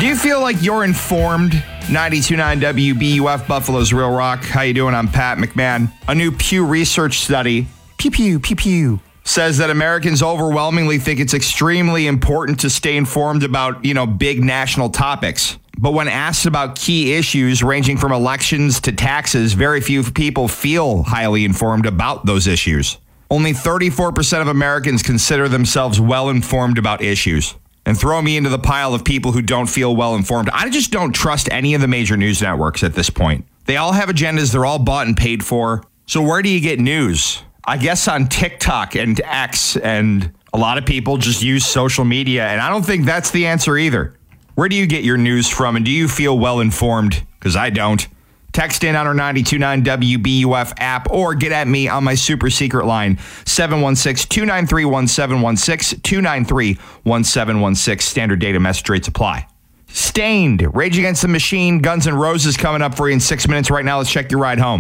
Do you feel like you're informed? 92.9 WBUF, Buffalo's Real Rock. How you doing? I'm Pat McMahon. A new Pew Research study, pew, says that Americans overwhelmingly think it's extremely important to stay informed about, big national topics. But when asked about key issues ranging from elections to taxes, very few people feel highly informed about those issues. Only 34% of Americans consider themselves well-informed about issues. And throw me into the pile of people who don't feel well-informed. I just don't trust any of the major news networks at this point. They all have agendas. They're all bought and paid for. So where do you get news? I guess on TikTok and X, and a lot of people just use social media, and I don't think that's the answer either. Where do you get your news from, and do you feel well-informed? Because I don't. Text in on our 92.9 WBUF app or get at me on my super secret line, 716-293-1716, 293-1716. Standard data message rates apply. Stained, Rage Against the Machine, Guns N' Roses coming up for you in 6 minutes. Right now, let's check your ride home.